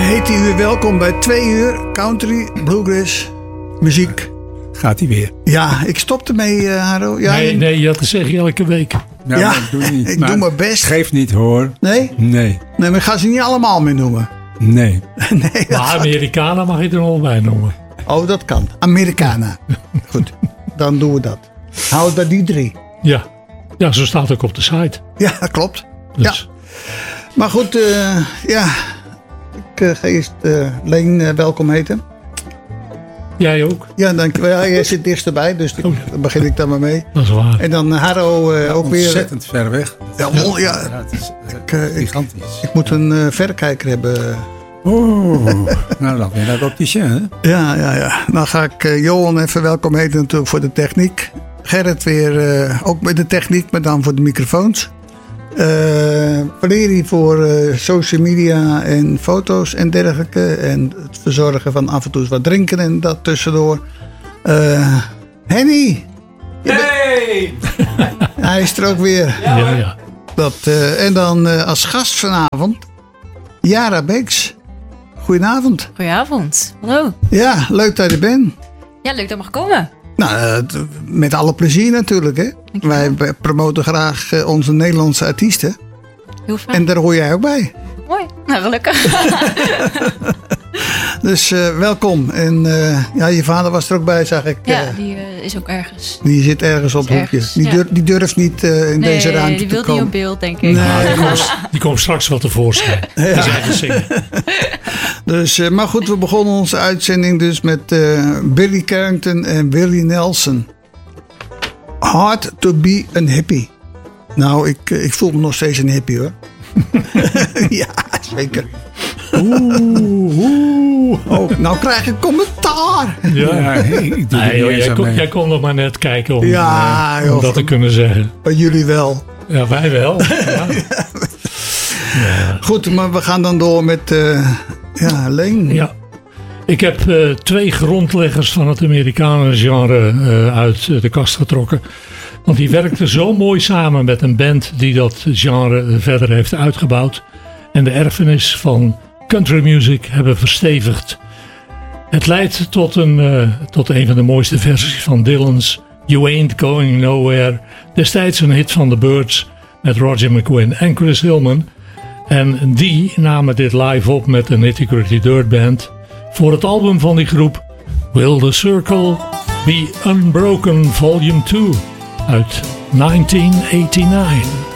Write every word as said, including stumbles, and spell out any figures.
heet u welkom bij twee uur country, bluegrass, muziek. Gaat hij weer? Ja, ik stop ermee, uh, Haro. Ja, nee, nee, je had te zeggen elke week. Ja, ja doe niet. ik maar doe mijn best. Geef niet hoor. Nee? Nee. Nee, maar ik ga ze niet allemaal meer noemen. Nee. nee maar Amerikanen mag je er nog bij noemen. Oh, dat kan. Americana. Goed, dan doen we dat. Hou het bij die drie. Ja. Ja, zo staat ook op de site. Ja, dat klopt. Dus. Ja. Maar goed, uh, ja. Ik uh, ga eerst uh, Leen uh, welkom heten. Jij ook? Ja, dankjewel. Ja, jij zit dichtstbij, dus daar begin ik dan maar mee. Dat is waar. En dan Haro uh, ja, ook weer. Ontzettend ver weg. Ja, wel, ja. ja het is uh, ik, uh, gigantisch. Ik, ik moet een uh, verrekijker hebben. Oeh, nou dan weer naar de opticien, hè? Ja, ja, ja. Dan ga ik uh, Johan even welkom heten natuurlijk voor de techniek. Gerrit weer uh, ook met de techniek, maar dan voor de microfoons. Uh, Valérie voor uh, social media en foto's en dergelijke. En het verzorgen van af en toe wat drinken en dat tussendoor. Uh, Henny! Hey! Hij is er ook weer. Ja, ja. ja. Dat, uh, en dan uh, als gast vanavond Jara Beeks. Goedenavond. Goedenavond. Hallo. Ja, leuk dat je er bent. Ja, leuk dat mag komen. Nou, uh, met alle plezier natuurlijk. Hè? Wij promoten graag uh, onze Nederlandse artiesten. Heel fijn. En daar hoor jij ook bij. Mooi. Nou, gelukkig. Dus uh, welkom. En uh, ja, je vader was er ook bij, zag ik. Ja, uh, die uh, is ook ergens. Die zit ergens op het hoekje. Ergens, Die, ja. durf, die durft niet uh, in nee, deze ruimte die te wil komen. niet op beeld, denk ik. Nee. Nou, die, komt, die komt straks wel tevoorschijn. Ja. Die zijn zingen. Dus, uh, maar goed, we begonnen onze uitzending dus met uh, Billy Carrington en Willie Nelson. Hard to be a hippie. Nou, ik, ik voel me nog steeds een hippie hoor. Ja, zeker. Oeh, oeh. Oh, nou krijg ik commentaar. Ja, ja ik, ik doe nee, joh, niet jij, eens kom, aan jij kon nog maar net kijken om, ja, uh, joh, om dat te kunnen zeggen. Maar jullie wel. Ja, wij wel. Ja. Ja. Goed, maar we gaan dan door met uh, ja, Leen. Ja. Ik heb uh, twee grondleggers van het Amerikanen-genre uh, uit de kast getrokken. Want die werkten zo mooi samen met een band die dat genre verder heeft uitgebouwd. En de erfenis van country music hebben verstevigd. Het leidt tot een, uh, tot een van de mooiste versies van Dylan's You Ain't Going Nowhere. Destijds een hit van The Byrds met Roger McGuinn en Chris Hillman. En die namen dit live op met de Nitty Gritty Dirt Band voor het album van die groep Will the Circle Be Unbroken Volume twee uit negentien negenennegentig.